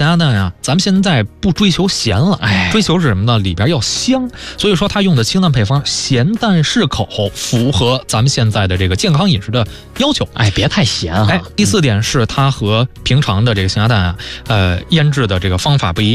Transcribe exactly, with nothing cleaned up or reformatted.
鸭蛋呀，咱们现在不追求咸了， 哎， 追求是什么呢？里边要香，所以说它用的清淡配方，咸淡适口，符合咱们现在的这个健康饮食的要求。 哎，别太咸啊。 哎，第四点是它和平常的这个咸鸭蛋啊，呃，腌制的这个方法不一样。